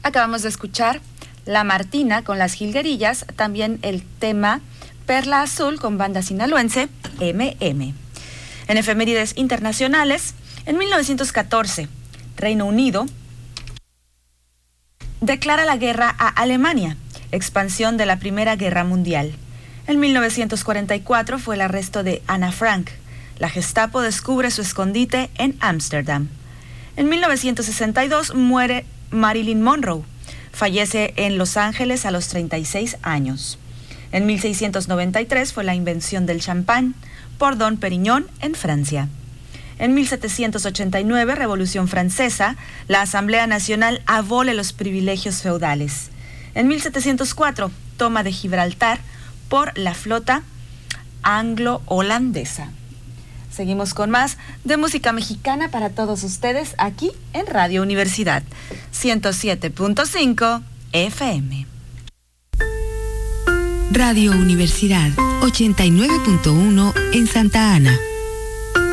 Acabamos de escuchar La Martina con Las Jilguerillas, también el tema Perla Azul con banda sinaloense MM. En efemérides internacionales, en 1914, Reino Unido declara la guerra a Alemania, expansión de la Primera Guerra Mundial. En 1944 fue el arresto de Ana Frank. La Gestapo descubre su escondite en Ámsterdam. En 1962 muere Marilyn Monroe. Fallece en Los Ángeles a los 36 años. En 1693 fue la invención del champán por Dom Perignon en Francia. En 1789, Revolución Francesa, la Asamblea Nacional abole los privilegios feudales. En 1704, toma de Gibraltar por la flota anglo-holandesa. Seguimos con más de música mexicana para todos ustedes aquí en Radio Universidad 107.5 FM. Radio Universidad 89.1 en Santa Ana.